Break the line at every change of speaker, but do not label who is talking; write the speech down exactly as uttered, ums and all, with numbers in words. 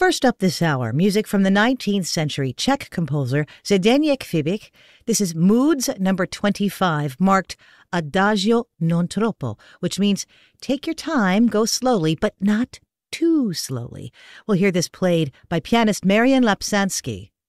First up this hour, music from the nineteenth century Czech composer Zdeněk Fibich. This is Moods number twenty-five, marked Adagio non troppo, which means take your time, go slowly, but not too slowly. We'll hear this played by pianist Marian Lapsansky.